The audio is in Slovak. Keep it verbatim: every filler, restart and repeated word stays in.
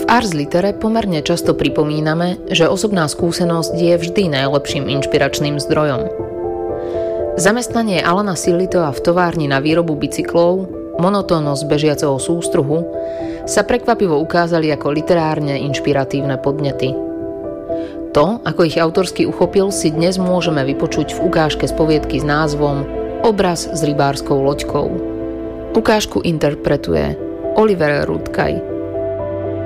V Ars Litere pomerne často pripomíname, že osobná skúsenosť je vždy najlepším inšpiračným zdrojom. Zamestnanie Alana Sillitoa v továrni na výrobu bicyklov, monotónnosť bežiaceho sústruhu sa prekvapivo ukázali ako literárne inšpiratívne podnety. To, ako ich autorsky uchopil, si dnes môžeme vypočuť v ukážke z poviedky s názvom Obraz s rybárskou loďkou. Ukážku interpretuje Oliver Rudkaj.